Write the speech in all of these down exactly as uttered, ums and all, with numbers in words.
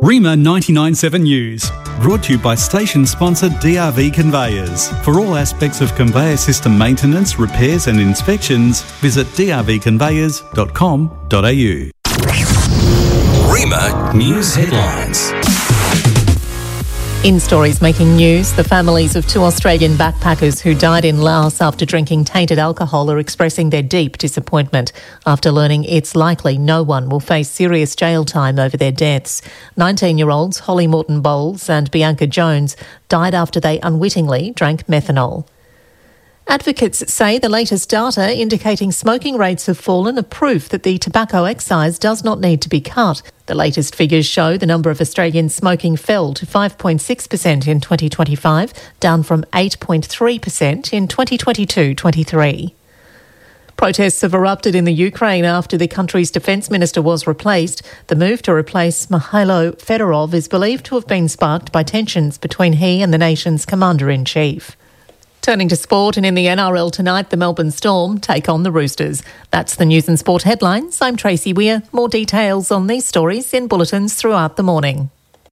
Rima ninety-nine point seven News, brought to you by station sponsor D R V Conveyors. For all aspects of conveyor system maintenance, repairs and inspections, visit d r v conveyors dot com dot a u. Rima News Headlines. In stories making news, the families of two Australian backpackers who died in Laos after drinking tainted alcohol are expressing their deep disappointment after learning it's likely no one will face serious jail time over their deaths. nineteen-year-olds Holly Morton Bowles and Bianca Jones died after they unwittingly drank methanol. Advocates say the latest data indicating smoking rates have fallen are proof that the tobacco excise does not need to be cut. The latest figures show the number of Australians smoking fell to five point six percent in twenty twenty-five, down from eight point three percent in twenty twenty-two twenty-three. Protests have erupted in the Ukraine after the country's defence minister was replaced. The move to replace Mikhailo Fedorov is believed to have been sparked by tensions between he and the nation's commander-in-chief. Turning to sport, and in the N R L tonight, the Melbourne Storm take on the Roosters. That's the news and sport headlines. I'm Tracy Weir. More details on these stories in bulletins throughout the morning.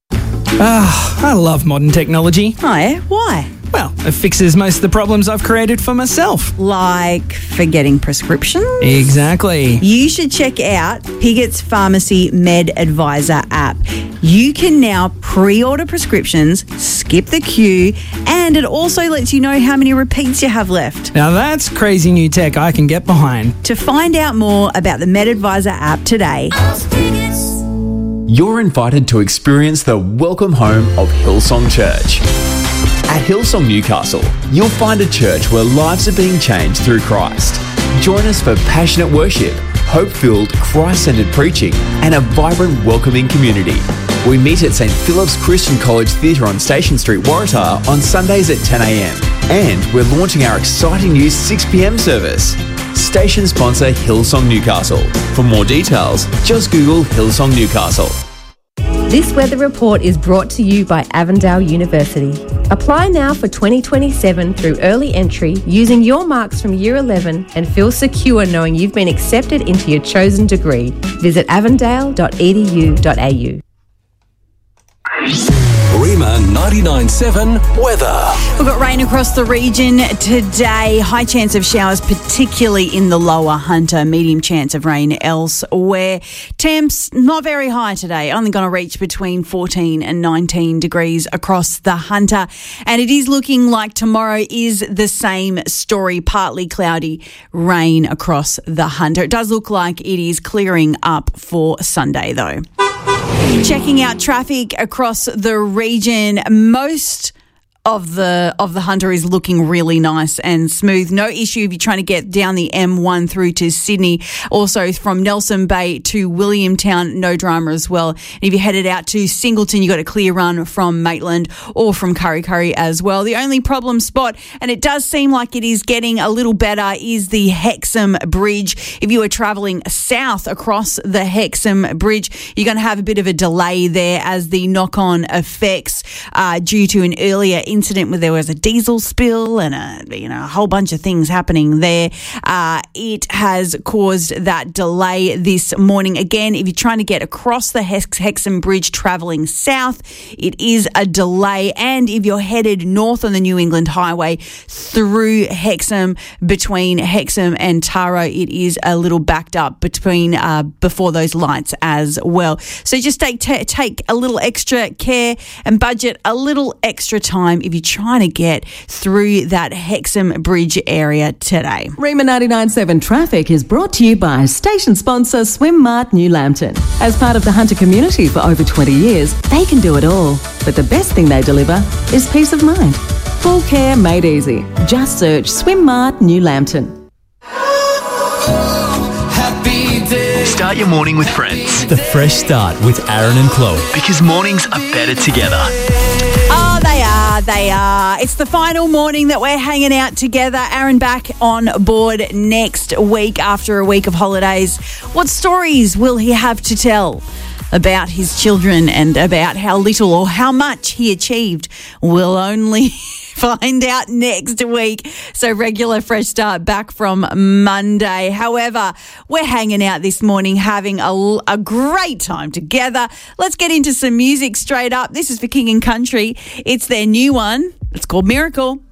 Ah, I love modern technology. Oh, yeah? Why? Well, it fixes most of the problems I've created for myself. Like forgetting prescriptions? Exactly. You should check out Pigot's Pharmacy Med Advisor app. You can now pre-order prescriptions, skip the queue, and it also lets you know how many repeats you have left. Now that's crazy new tech I can get behind. To find out more about the Med Advisor app today, you're invited to experience the welcome home of Hillsong Church. At Hillsong Newcastle, you'll find a church where lives are being changed through Christ. Join us for passionate worship, hope-filled, Christ-centered preaching, and a vibrant, welcoming community. We meet at St Philip's Christian College Theatre on Station Street, Waratah on Sundays at ten a m. And we're launching our exciting new six p m service. Station sponsor Hillsong Newcastle. For more details, just Google Hillsong Newcastle. This weather report is brought to you by Avondale University. Apply now for twenty twenty-seven through early entry using your marks from Year eleven and feel secure knowing you've been accepted into your chosen degree. Visit avondale dot e d u dot a u. Rima ninety-nine point seven weather. We've got rain across the region today. High chance of showers, particularly in the lower Hunter. Medium chance of rain elsewhere. Temps not very high today. Only going to reach between fourteen and nineteen degrees across the Hunter. And it is looking like tomorrow is the same story. Partly cloudy, rain across the Hunter. It does look like it is clearing up for Sunday though. Checking out traffic across the region, most of the of the Hunter is looking really nice and smooth. No issue if you're trying to get down the M one through to Sydney. Also from Nelson Bay to Williamtown, no drama as well. And if you're headed out to Singleton, you got a clear run from Maitland or from Kurri Kurri as well. The only problem spot, and it does seem like it is getting a little better, is the Hexham Bridge. If you are travelling south across the Hexham Bridge, you're going to have a bit of a delay there as the knock-on effects uh, due to an earlier incident where there was a diesel spill and a you know a whole bunch of things happening there. Uh, it has caused that delay this morning. Again, if you're trying to get across the Hex- Hexham Bridge travelling south, it is a delay. And if you're headed north on the New England Highway through Hexham, between Hexham and Taro, it is a little backed up between uh, before those lights as well. So just take t- take a little extra care and budget a little extra time if you're trying to get through that Hexham Bridge area today. Rima ninety-nine point seven Traffic is brought to you by station sponsor Swim Mart New Lambton. As part of the Hunter community for over twenty years, they can do it all. But the best thing they deliver is peace of mind. Full care made easy. Just search Swim Mart New Lambton. Start your morning with friends. The Fresh Start with Aaron and Chloe. Because mornings are better together. Oh, they are, they are. It's the final morning that we're hanging out together. Aaron back on board next week after a week of holidays. What stories will he have to tell about his children and about how little or how much he achieved? We'll only find out next week. So regular fresh start back from Monday. However, we're hanging out this morning, having a, a great time together. Let's get into some music straight up. This is for King and Country. It's their new one. It's called Miracle.